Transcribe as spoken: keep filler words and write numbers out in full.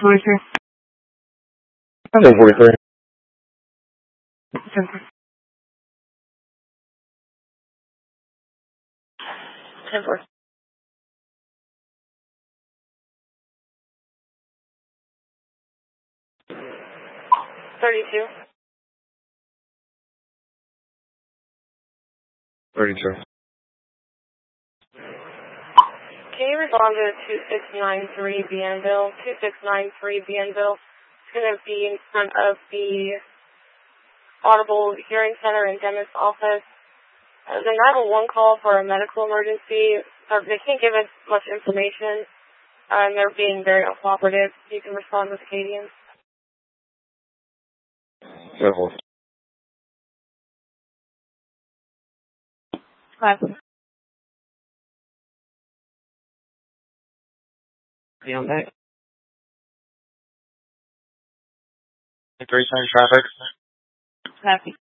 forty-three. ten forty-three. ten four. thirty-two. thirty-two. Can you respond to two six nine three Bienville? two six nine three Bienville. It's going to be in front of the Audible Hearing Center in Dennis' office. Uh, the nine one one call for a medical emergency. Uh, they can't give us much information, uh, and they're being very uncooperative. You can respond with Acadian. ten four. Five. Beyond that. Three times traffic. Happy.